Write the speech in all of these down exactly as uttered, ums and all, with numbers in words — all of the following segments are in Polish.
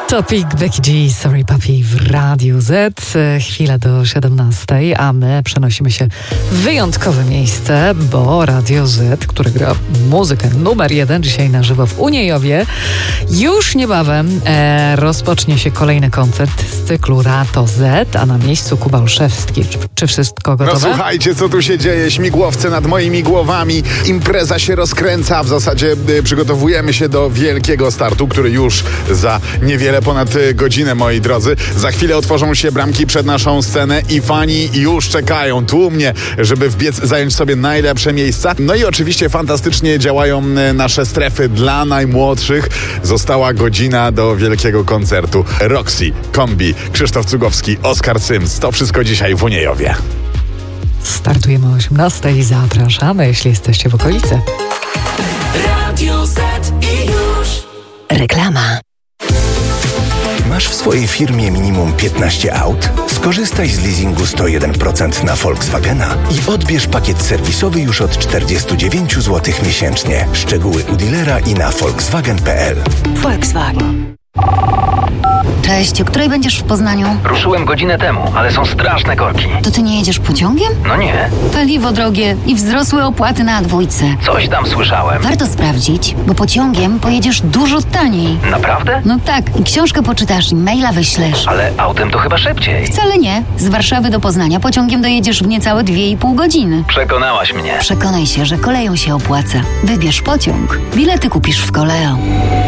Topic Becky G, Sorry Papi w Radiu Z. Chwila do siedemnastej, a my przenosimy się w wyjątkowe miejsce, bo Radio Z, które gra muzykę numer jeden dzisiaj na żywo w Uniejowie, już niebawem e, rozpocznie się kolejny koncert z cyklu Rato Z, a na miejscu Kuba Olszewski. Czy, czy wszystko gotowe? No słuchajcie, co tu się dzieje? Śmigłowce nad moimi głowami. Impreza się rozkręca. W zasadzie y, przygotowujemy się do wielkiego startu, który już za niewiele ponad godzinę, moi drodzy. Za chwilę otworzą się bramki przed naszą scenę i fani już czekają tłumnie, żeby wbiec, zająć sobie najlepsze miejsca. No i oczywiście fantastycznie działają nasze strefy dla najmłodszych. Została godzina do wielkiego koncertu. Roxy, Kombi, Krzysztof Cugowski, Oskar Syms. To wszystko dzisiaj w Uniejowie. Startujemy o osiemnastej. Zapraszamy, jeśli jesteście w okolicy. Radio Z i już reklama. Masz w swojej firmie minimum piętnaście aut? Skorzystaj z leasingu sto jeden procent na Volkswagena i odbierz pakiet serwisowy już od czterdzieści dziewięć złotych miesięcznie. Szczegóły u dealera i na volkswagen kropka p l. Volkswagen. Cześć, o której będziesz w Poznaniu? Ruszyłem godzinę temu, ale są straszne korki. To ty nie jedziesz pociągiem? No nie. Paliwo drogie i wzrosłe opłaty na dwójce. Coś tam słyszałem. Warto sprawdzić, bo pociągiem pojedziesz dużo taniej. Naprawdę? No tak, i książkę poczytasz, i maila wyślesz. Ale autem to chyba szybciej. Wcale nie. Z Warszawy do Poznania pociągiem dojedziesz w niecałe dwie i pół godziny. Przekonałaś mnie. Przekonaj się, że koleją się opłaca. Wybierz pociąg. Bilety kupisz w Koleo.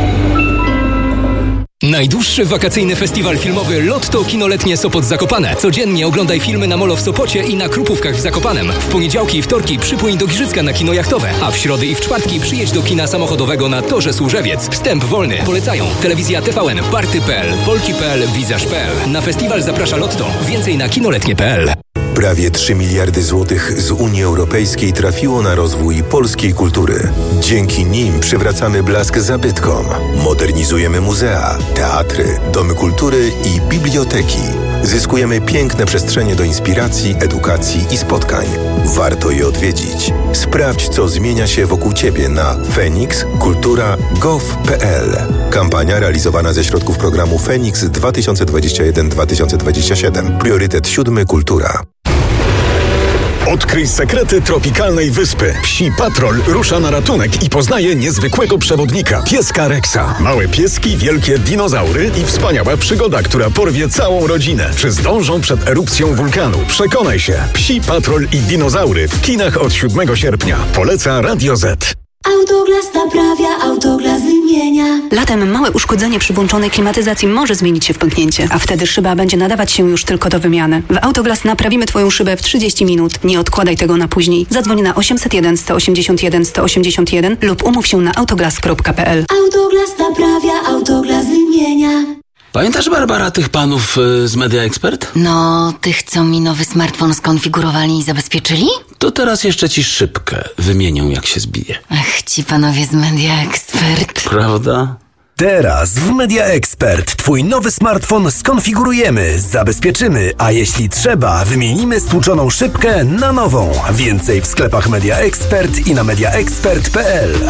Najdłuższy wakacyjny festiwal filmowy Lotto Kinoletnie Sopot Zakopane. Codziennie oglądaj filmy na Molo w Sopocie i na Krupówkach w Zakopanem. W poniedziałki i wtorki przypłyń do Giżycka na kino jachtowe, a w środy i w czwartki przyjedź do kina samochodowego na Torze Służewiec. Wstęp wolny. Polecają Telewizja T V N, Party kropka p l, Polki kropka p l, Wizerz kropka p l. Na festiwal zaprasza Lotto. Więcej na kinoletnie kropka p l. Prawie trzy miliardy złotych z Unii Europejskiej trafiło na rozwój polskiej kultury. Dzięki nim przywracamy blask zabytkom, modernizujemy muzea, teatry, domy kultury i biblioteki. Zyskujemy piękne przestrzenie do inspiracji, edukacji i spotkań. Warto je odwiedzić. Sprawdź, co zmienia się wokół Ciebie na fenix kultura kropka gov kropka p l. Kampania realizowana ze środków programu Feniks dwa tysiące dwadzieścia jeden do dwa tysiące dwadzieścia siedem. Priorytet siódmy Kultura. Odkryj sekrety tropikalnej wyspy. Psi Patrol rusza na ratunek i poznaje niezwykłego przewodnika, pieska Rexa. Małe pieski, wielkie dinozaury i wspaniała przygoda, która porwie całą rodzinę. Czy zdążą przed erupcją wulkanu? Przekonaj się. Psi Patrol i dinozaury w kinach od siódmego sierpnia. Poleca Radio Z. Autoglas naprawia, Autoglas wymienia. Latem małe uszkodzenie przy włączonej klimatyzacji może zmienić się w pęknięcie, a wtedy szyba będzie nadawać się już tylko do wymiany. W Autoglas naprawimy Twoją szybę w trzydzieści minut. Nie odkładaj tego na później. Zadzwoń na osiemset jeden, sto osiemdziesiąt jeden, sto osiemdziesiąt jeden lub umów się na autoglas kropka p l. Autoglas naprawia, Autoglas wymienia. Pamiętasz, Barbara, tych panów y, z Media Expert? No, tych, co mi nowy smartfon skonfigurowali i zabezpieczyli? To teraz jeszcze ci szybkę wymienią, jak się zbije. Ach, ci panowie z Media Expert. Prawda? Teraz w Media Expert Twój nowy smartfon skonfigurujemy, zabezpieczymy, a jeśli trzeba, wymienimy stłuczoną szybkę na nową. Więcej w sklepach Media Expert i na media expert kropka p l.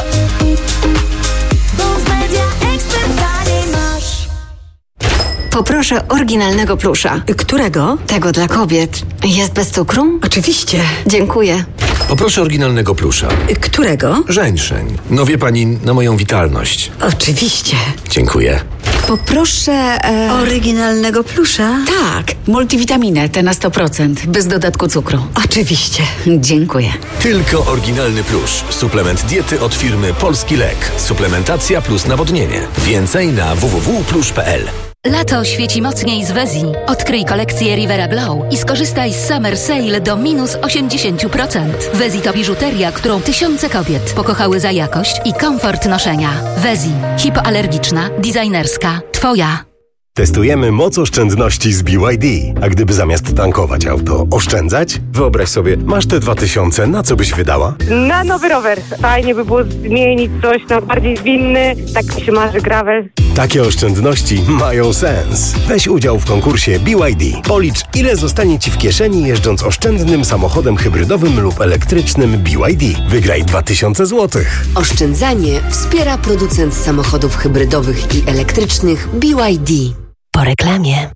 Poproszę oryginalnego plusza. Którego? Tego dla kobiet. Jest bez cukru? Oczywiście. Dziękuję. Poproszę oryginalnego plusza. Którego? Żeńszeń. No wie pani, na moją witalność. Oczywiście. Dziękuję. Poproszę e... oryginalnego plusza? Tak, multivitaminę, tę na sto procent, bez dodatku cukru. Oczywiście. Dziękuję. Tylko oryginalny plusz. Suplement diety od firmy Polski Lek. Suplementacja plus nawodnienie. Więcej na w w w kropka plusz kropka p l. Lato świeci mocniej z Wezi. Odkryj kolekcję Rivera Glow i skorzystaj z Summer Sale do minus osiemdziesiąt procent. Wezi to biżuteria, którą tysiące kobiet pokochały za jakość i komfort noszenia. Wezi. Hipoalergiczna, designerska. Twoja. Testujemy moc oszczędności z B Y D. A gdyby zamiast tankować auto oszczędzać? Wyobraź sobie, masz te dwa tysiące, na co byś wydała? Na nowy rower. Fajnie by było zmienić coś na bardziej zwinny. Tak mi się marzy gravel. Takie oszczędności mają sens. Weź udział w konkursie B Y D. Policz, ile zostanie Ci w kieszeni jeżdżąc oszczędnym samochodem hybrydowym lub elektrycznym B Y D. Wygraj dwa tysiące złotych. Oszczędzanie wspiera producent samochodów hybrydowych i elektrycznych B Y D. Po reklamie.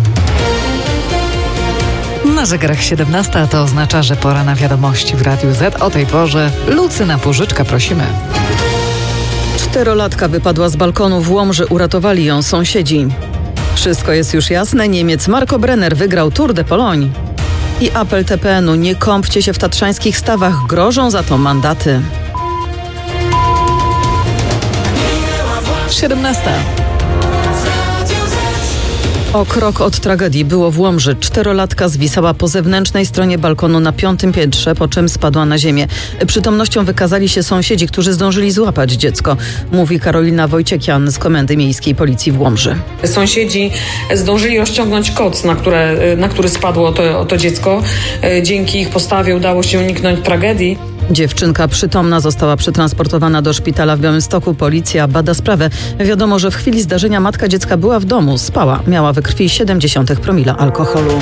Na zegarach siedemnasta, a to oznacza, że pora na wiadomości w Radiu Z. O tej porze Lucyna Płużyczka, prosimy. Czterolatka wypadła z balkonu w Łomży, uratowali ją sąsiedzi. Wszystko jest już jasne, Niemiec Marco Brenner wygrał Tour de Pologne. I apel T P N-u, nie kąpcie się w tatrzańskich stawach, grożą za to mandaty. siedemnasta. O krok od tragedii było w Łomży. Czterolatka zwisała po zewnętrznej stronie balkonu na piątym piętrze, po czym spadła na ziemię. Przytomnością wykazali się sąsiedzi, którzy zdążyli złapać dziecko, mówi Karolina Wojciekian z Komendy Miejskiej Policji w Łomży. Sąsiedzi zdążyli rozciągnąć koc, na, które, na który spadło to, to dziecko. Dzięki ich postawie udało się uniknąć tragedii. Dziewczynka przytomna została przetransportowana do szpitala w Białymstoku. Policja bada sprawę. Wiadomo, że w chwili zdarzenia matka dziecka była w domu, spała. Miała we krwi siedemdziesiąt promila alkoholu.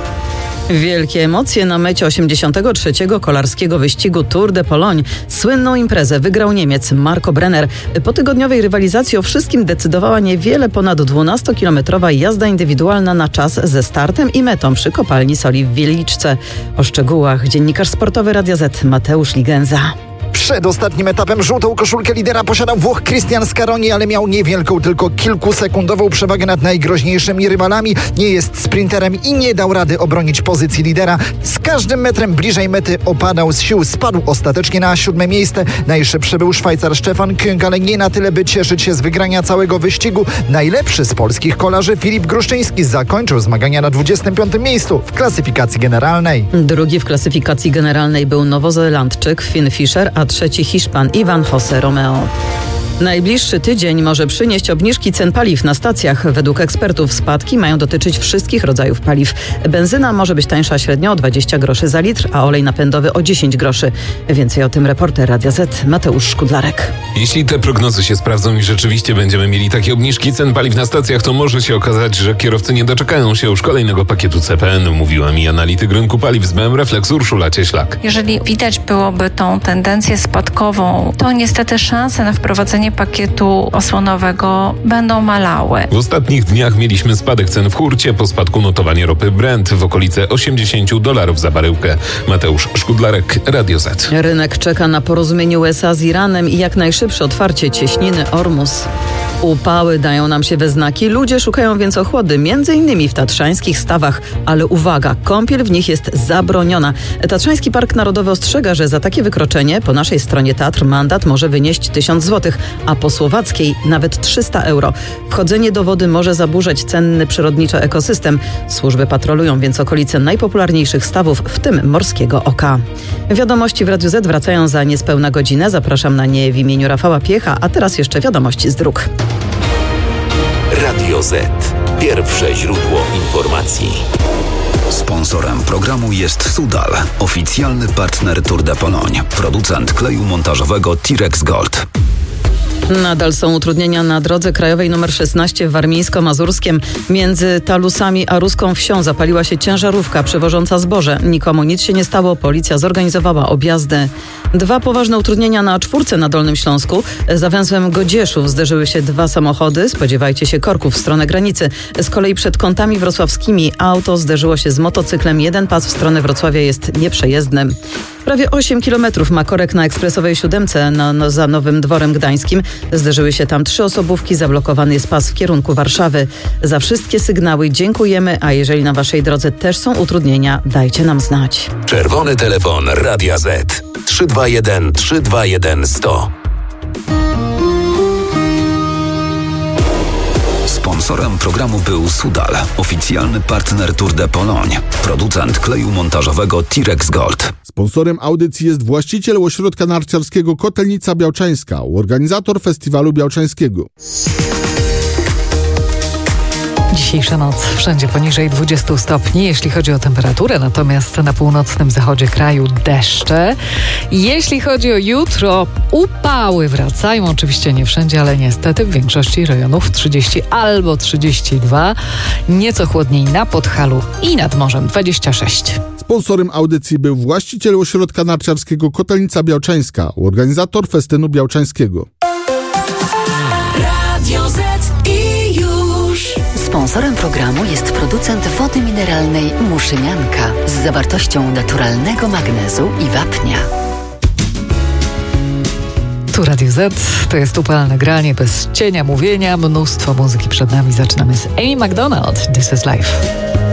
Wielkie emocje na mecie osiemdziesiątego trzeciego kolarskiego wyścigu Tour de Pologne. Słynną imprezę wygrał Niemiec Marco Brenner. Po tygodniowej rywalizacji o wszystkim decydowała niewiele ponad dwunastokilometrowa jazda indywidualna na czas ze startem i metą przy kopalni soli w Wieliczce. O szczegółach dziennikarz sportowy Radia Z Mateusz Ligenza. Przed ostatnim etapem żółtą koszulkę lidera posiadał Włoch Cristian Scaroni, ale miał niewielką, tylko kilkusekundową przewagę nad najgroźniejszymi rywalami. Nie jest sprinterem i nie dał rady obronić pozycji lidera. Z każdym metrem bliżej mety opadał z sił. Spadł ostatecznie na siódme miejsce. Najszybszy był Szwajcar Stefan Küng, ale nie na tyle, by cieszyć się z wygrania całego wyścigu. Najlepszy z polskich kolarzy Filip Gruszczyński zakończył zmagania na dwudziestym piątym miejscu w klasyfikacji generalnej. Drugi w klasyfikacji generalnej był Nowozelandczyk Finn Fischer, a trzeci Hiszpan Ivan José Romeo. Najbliższy tydzień może przynieść obniżki cen paliw na stacjach. Według ekspertów spadki mają dotyczyć wszystkich rodzajów paliw. Benzyna może być tańsza średnio o dwadzieścia groszy za litr, a olej napędowy o dziesięć groszy. Więcej o tym reporter Radia Z Mateusz Szkudlarek. Jeśli te prognozy się sprawdzą i rzeczywiście będziemy mieli takie obniżki cen paliw na stacjach, to może się okazać, że kierowcy nie doczekają się już kolejnego pakietu C P N-u, mówiła mi analityk rynku paliw z B M Reflex Urszula Cieślak. Jeżeli widać byłoby tą tendencję spadkową, to niestety szanse na wprowadzenie pakietu osłonowego będą malały. W ostatnich dniach mieliśmy spadek cen w hurcie, po spadku notowanie ropy Brent w okolice osiemdziesiąt dolarów za baryłkę. Mateusz Szkudlarek, Radio Z. Rynek czeka na porozumienie U S A z Iranem i jak najszybsze otwarcie cieśniny Ormus. Upały dają nam się we znaki, ludzie szukają więc ochłody, między innymi w tatrzańskich stawach, ale uwaga, kąpiel w nich jest zabroniona. Tatrzański Park Narodowy ostrzega, że za takie wykroczenie po naszej stronie Tatr mandat może wynieść tysiąc złotych, a po słowackiej nawet trzysta euro. Wchodzenie do wody może zaburzać cenny przyrodniczo ekosystem. Służby patrolują więc okolice najpopularniejszych stawów, w tym Morskiego Oka. Wiadomości w Radiu Z wracają za niespełna godzinę. Zapraszam na nie w imieniu Rafała Piecha, a teraz jeszcze wiadomości z dróg. Radio Z. Pierwsze źródło informacji. Sponsorem programu jest Sudal, oficjalny partner Tour de Pologne, producent kleju montażowego T-Rex Gold. Nadal są utrudnienia na drodze krajowej nr szesnaście w Warmińsko-Mazurskiem. Między Talusami a Ruską Wsią zapaliła się ciężarówka przewożąca zboże. Nikomu nic się nie stało, policja zorganizowała objazdy. Dwa poważne utrudnienia na A cztery na Dolnym Śląsku. Za węzłem Godzieszów zderzyły się dwa samochody. Spodziewajcie się korków w stronę granicy. Z kolei przed Kątami Wrocławskimi auto zderzyło się z motocyklem. Jeden pas w stronę Wrocławia jest nieprzejezdny. Prawie osiem kilometrów ma korek na ekspresowej siódemce no, no, za Nowym Dworem Gdańskim. Zderzyły się tam trzy osobówki, zablokowany jest pas w kierunku Warszawy. Za wszystkie sygnały dziękujemy, a jeżeli na waszej drodze też są utrudnienia, dajcie nam znać. Czerwony telefon Radia Z. trzy dwa jeden trzy dwa jeden sto. Sponsorem programu był Sudal, oficjalny partner Tour de Pologne, producent kleju montażowego T-Rex Gold. Sponsorem audycji jest właściciel ośrodka narciarskiego Kotelnica Białczańska, organizator festiwalu białczańskiego. Dzisiejsza noc wszędzie poniżej dwudziestu stopni, jeśli chodzi o temperaturę, natomiast na północnym zachodzie kraju deszcze. Jeśli chodzi o jutro, upały wracają, oczywiście nie wszędzie, ale niestety w większości rejonów trzydzieści albo trzydzieści dwa, nieco chłodniej na Podhalu i nad morzem dwadzieścia sześć. Sponsorem audycji był właściciel ośrodka narciarskiego Kotelnica Białczańska, organizator festynu białczańskiego. Radio Z i już. Sponsorem programu jest producent wody mineralnej Muszynianka z zawartością naturalnego magnezu i wapnia. Tu Radio Z, to jest upalne granie bez cienia mówienia, mnóstwo muzyki przed nami. Zaczynamy z Amy McDonald, This is Life.